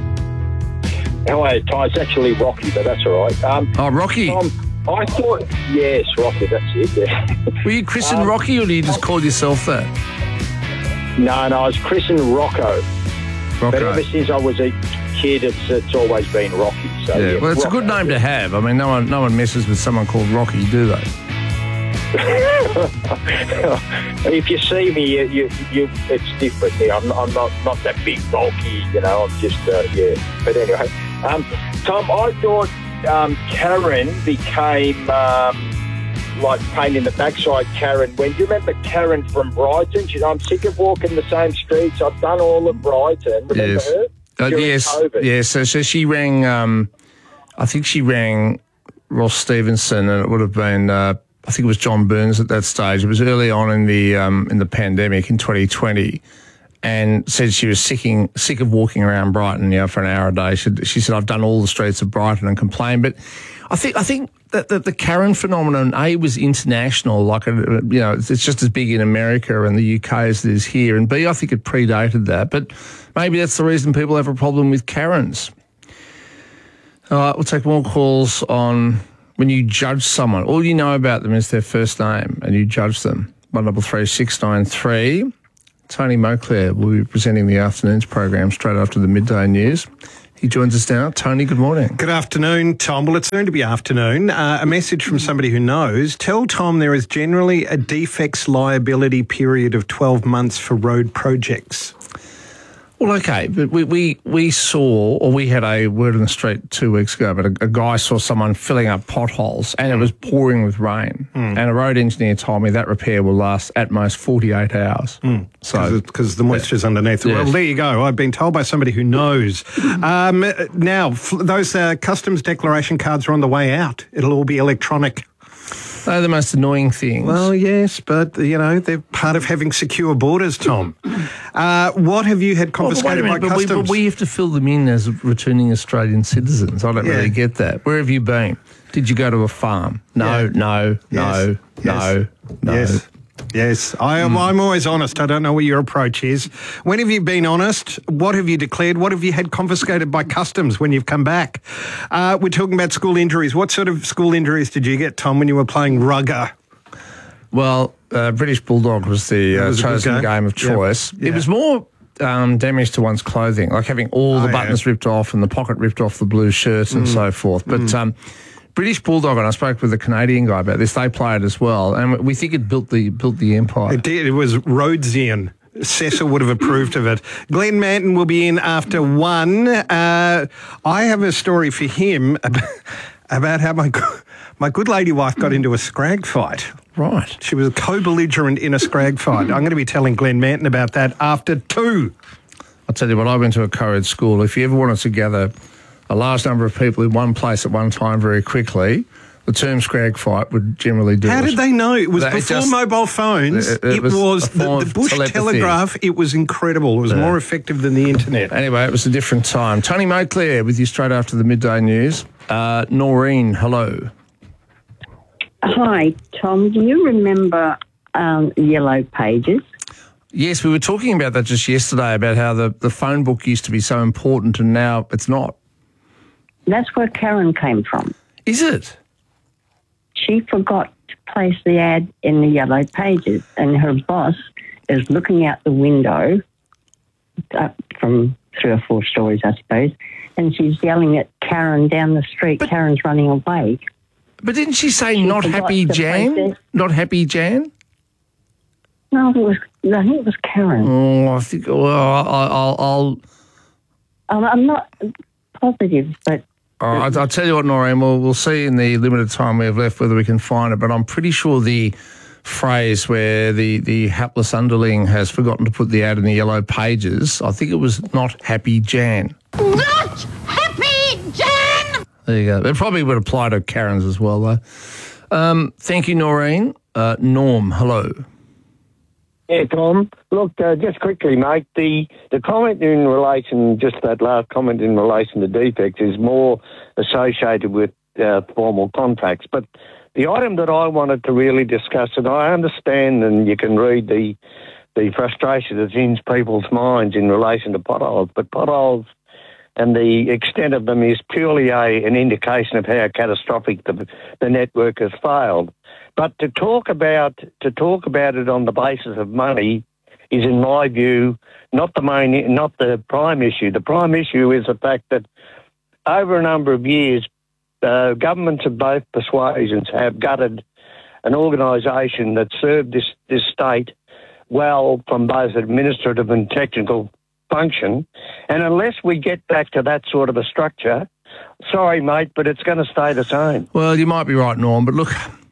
How are you, Ty? It's actually Rocky, but that's all right. Rocky. I thought, yes, Rocky, that's it, yeah. Were you christened Rocky or did you just call yourself that? No, I was christened Rocco. But ever since I was a kid, it's always been Rocky. So yeah, well, it's Rocco, a good name to have. I mean, no one messes with someone called Rocky, do they? If you see me, it's different. Yeah, I'm not that big bulky, I'm just, yeah. But anyway, Tom, I thought Karen became like pain in the backside, Karen. When do you remember Karen from Brighton? She's, I'm sick of walking the same streets. I've done all of Brighton. Remember her? Yes. COVID. Yes. So she rang. I think she rang Ross Stevenson, and it would have been. I think it was John Burns at that stage. It was early on in the pandemic in 2020. And said she was sick of walking around Brighton, for an hour a day. She said, I've done all the streets of Brighton and complained. But I think that the Karen phenomenon, A, was international, it's just as big in America and the UK as it is here. And B, I think it predated that. But maybe that's the reason people have a problem with Karens. All right, we'll take more calls on when you judge someone. All you know about them is their first name and you judge them. 133 693. Tony Moclair will be presenting the afternoon's program straight after the midday news. He joins us now. Tony, good morning. Good afternoon, Tom. Well, it's going to be afternoon. A message from somebody who knows. Tell Tom there is generally a defects liability period of 12 months for road projects. Well, okay, but we saw, or we had a word on the street 2 weeks ago, but a guy saw someone filling up potholes and it was pouring with rain. And a road engineer told me that repair will last at most 48 hours. So because the moisture's underneath. Yes. Well, there you go. I've been told by somebody who knows. Now, those customs declaration cards are on the way out. It'll all be electronic. They're the most annoying things. Well, yes, but, they're part of having secure borders, Tom. What have you had confiscated by customs? But we have to fill them in as returning Australian citizens. I don't really get that. Where have you been? Did you go to a farm? No. Yes, I'm always honest. I don't know what your approach is. When have you been honest? What have you declared? What have you had confiscated by customs when you've come back? We're talking about school injuries. What sort of school injuries did you get, Tom, when you were playing rugger? Well, British Bulldog was the chosen game of choice. Yep. It was more damage to one's clothing, like having all the buttons ripped off and the pocket ripped off the blue shirt and so forth. But British Bulldog, and I spoke with a Canadian guy about this, they played as well, and we think it built the empire. It did. It was Rhodesian. Cecil would have approved of it. Glenn Manton will be in after 1. I have a story for him about how my good lady wife got into a scrag fight. Right. She was a co-belligerent in a scrag fight. I'm going to be telling Glenn Manton about that after 2. I'll tell you what, I went to a co-ed school. If you ever wanted to gather a large number of people in one place at one time very quickly, the term scrag fight would generally do it. How did they know? It was before mobile phones. It was the Bush Telegraph. It was incredible. It was more effective than the internet. Anyway, it was a different time. Tony Moclair with you straight after the midday news. Noreen, hello. Hi, Tom. Do you remember Yellow Pages? Yes, we were talking about that just yesterday, about how the phone book used to be so important and now it's not. That's where Karen came from. Is it? She forgot to place the ad in the Yellow Pages, and her boss is looking out the window from 3 or 4 stories, I suppose, and she's yelling at Karen down the street. Karen's running away. But didn't she say not happy Jan? Not happy Jan? No, I think it was Karen. Oh, I think. Well, I'm not positive, but. I'll tell you what, Noreen, we'll see in the limited time we have left whether we can find it, but I'm pretty sure the phrase where the hapless underling has forgotten to put the ad in the Yellow Pages, I think it was not happy Jan. Not happy Jan! There you go. It probably would apply to Karens as well, though. Thank you, Noreen. Norm, hello. Yeah, Tom. Look, just quickly, mate, the comment in relation, just that last comment in relation to defects is more associated with formal contracts. But the item that I wanted to really discuss, and I understand and you can read the frustration that's in people's minds in relation to potholes, but potholes and the extent of them is purely an indication of how catastrophic the network has failed. But to talk about it on the basis of money is, in my view, not the prime issue. The prime issue is the fact that over a number of years, governments of both persuasions have gutted an organisation that served this state well from both administrative and technical function. And unless we get back to that sort of a structure, sorry, mate, but it's going to stay the same. Well, you might be right, Norm, but look,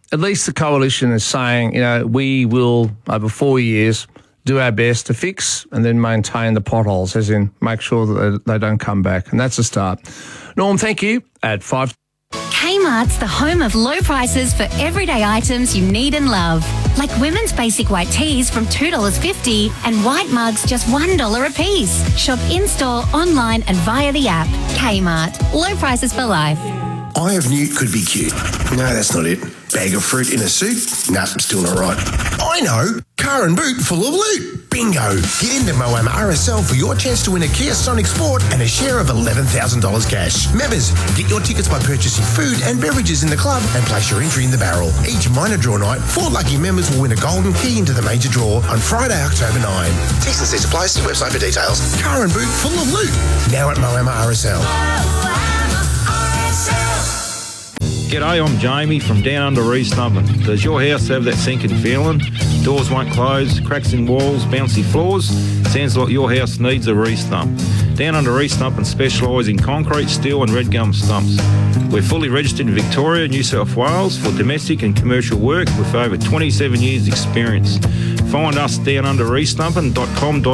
at least the coalition is saying, we will, over 4 years, do our best to fix and then maintain the potholes, as in make sure that they don't come back. And that's a start. Norm, thank you. At 5. Kmart's the home of low prices for everyday items you need and love. Like women's basic white tees from $2.50 and white mugs just $1 a piece. Shop in-store, online and via the app. Kmart. Low prices for life. Eye of Newt could be cute. No, that's not it. Bag of fruit in a suit? Nah, still not right. I know! Car and boot full of loot. Bingo! Get into Moama RSL for your chance to win a Kia Sonic Sport and a share of $11,000 cash. Members, get your tickets by purchasing food and beverages in the club and place your entry in the barrel. Each minor draw night, 4 lucky members will win a golden key into the major draw on Friday, October 9. T's and C's apply. See website for details. Car and boot full of loot. Now at Moama RSL. G'day, I'm Jamie from down under Reesnubbin. Does your house have that sinking feeling? Doors won't close, cracks in walls, bouncy floors? Sounds like your house needs a re-stump. Down under Reesnubbin specialise in concrete, steel and red gum stumps. We're fully registered in Victoria, New South Wales for domestic and commercial work with over 27 years experience. Find us downunderreesnubbin.com.au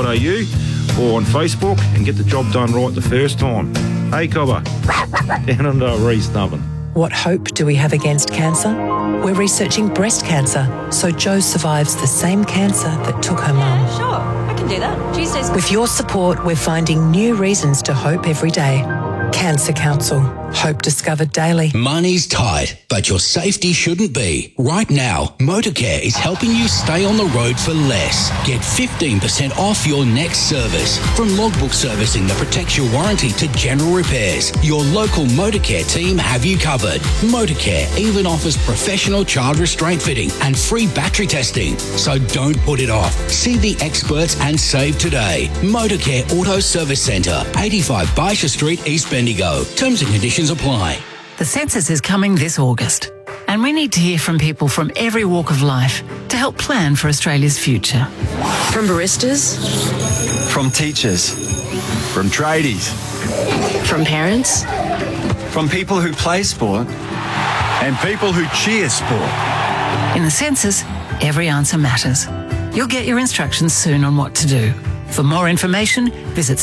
or on Facebook and get the job done right the first time. Hey Cobber, down under Reesnubbin. What hope do we have against cancer? We're researching breast cancer, so Jo survives the same cancer that took her mum. Sure, I can do that. Tuesdays. With your support, we're finding new reasons to hope every day. Cancer Council. Hope discovered daily. Money's tight, but your safety shouldn't be. Right now, Motorcare is helping you stay on the road for less. Get 15% off your next service. From logbook servicing that protects your warranty to general repairs, your local Motorcare team have you covered. Motorcare even offers professional child restraint fitting and free battery testing. So don't put it off. See the experts and save today. Motorcare Auto Service Centre, 85 Baisha Street, East Bendigo. Terms and conditions apply. The census is coming this August, and we need to hear from people from every walk of life to help plan for Australia's future. From baristas, from teachers, from tradies, from parents, from people who play sport, and people who cheer sport. In the census, every answer matters. You'll get your instructions soon on what to do. For more information, visit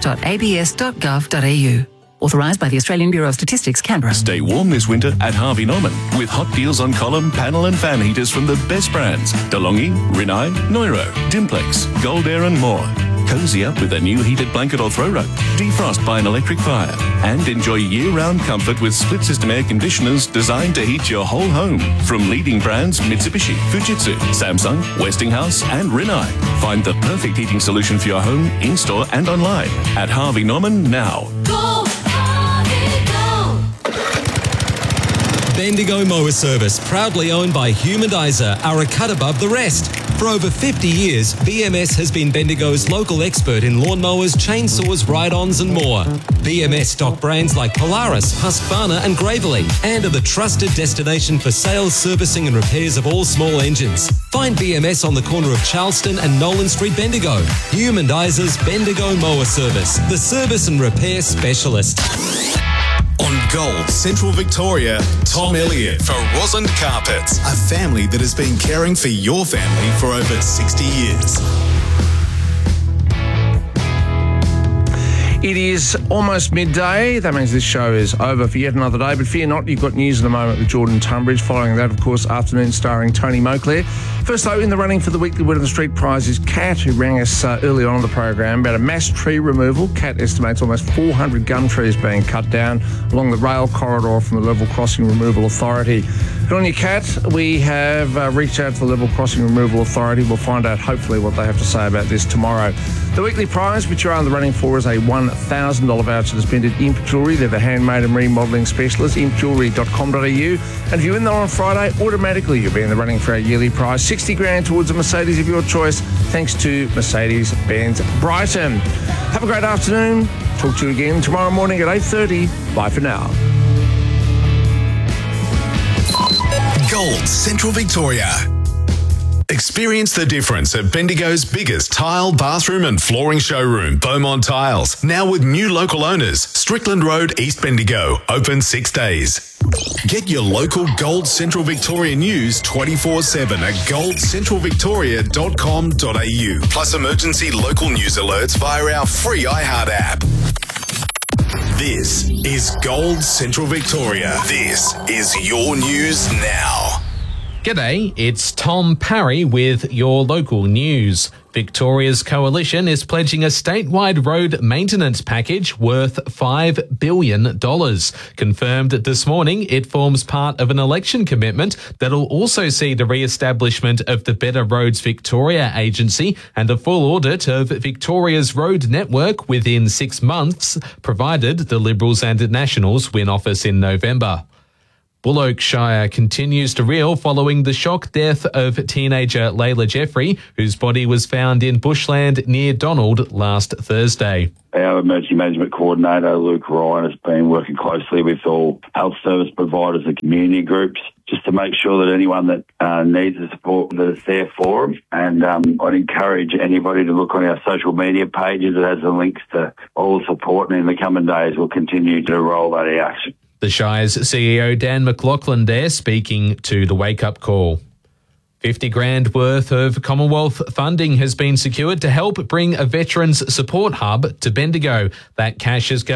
census.abs.gov.au. Authorised by the Australian Bureau of Statistics, Canberra. Stay warm this winter at Harvey Norman with hot deals on column, panel and fan heaters from the best brands. DeLonghi, Rinnai, Neuro, Dimplex, Gold Air and more. Cozy up with a new heated blanket or throw rug. Defrost by an electric fire. And enjoy year-round comfort with split-system air conditioners designed to heat your whole home. From leading brands Mitsubishi, Fujitsu, Samsung, Westinghouse and Rinnai. Find the perfect heating solution for your home, in-store and online at Harvey Norman now. Go! Bendigo Mower Service, proudly owned by Humanizer, are a cut above the rest. For over 50 years, BMS has been Bendigo's local expert in lawnmowers, chainsaws, ride-ons and more. BMS stock brands like Polaris, Husqvarna and Gravely, and are the trusted destination for sales, servicing and repairs of all small engines. Find BMS on the corner of Charleston and Nolan Street, Bendigo. Humandizer's Bendigo Mower Service, the service and repair specialist. On Gold Central Victoria, Tom Elliott for Rosland Carpets, a family that has been caring for your family for over 60 years. It is almost midday. That means this show is over for yet another day. But fear not, you've got news in a moment with Jordan Tunbridge. Following that, of course, afternoon starring Tony Moclair. First, though, in the running for the weekly Word on the Street prize is Kat, who rang us early on in the program about a mass tree removal. Kat estimates almost 400 gum trees being cut down along the rail corridor from the Level Crossing Removal Authority. Good on you, Kat. We have reached out to the Level Crossing Removal Authority. We'll find out, hopefully, what they have to say about this tomorrow. The weekly prize, which you're on the running for, is a $1,000 voucher to spend at Imp Jewellery. They're the handmade and remodelling specialists, impjewellery.com.au. And if you win there on Friday, automatically you'll be in the running for our yearly prize, 60 grand towards a Mercedes of your choice, thanks to Mercedes-Benz Brighton. Have a great afternoon. Talk to you again tomorrow morning at 8:30. Bye for now. Gold Central Victoria. Experience the difference at Bendigo's biggest tile, bathroom and flooring showroom, Beaumont Tiles. Now with new local owners, Strickland Road, East Bendigo. Open 6 days. Get your local Gold Central Victoria news 24/7 at goldcentralvictoria.com.au. Plus emergency local news alerts via our free iHeart app. This is Gold Central Victoria. This is your news now. G'day, it's Tom Parry with your local news. Victoria's Coalition is pledging a statewide road maintenance package worth $5 billion. Confirmed this morning, it forms part of an election commitment that'll also see the re-establishment of the Better Roads Victoria agency and a full audit of Victoria's road network within 6 months, provided the Liberals and Nationals win office in November. Bullock Shire continues to reel following the shock death of teenager Layla Jeffrey, whose body was found in bushland near Donald last Thursday. Our emergency management coordinator, Luke Ryan, has been working closely with all health service providers and community groups just to make sure that anyone that needs the support that is there for them. And I'd encourage anybody to look on our social media pages. It has the links to all the support, and in the coming days we'll continue to roll that out. The Shire's CEO Dan McLaughlin there speaking to the Wake Up Call. 50 grand worth of Commonwealth funding has been secured to help bring a veterans support hub to Bendigo. That cash is going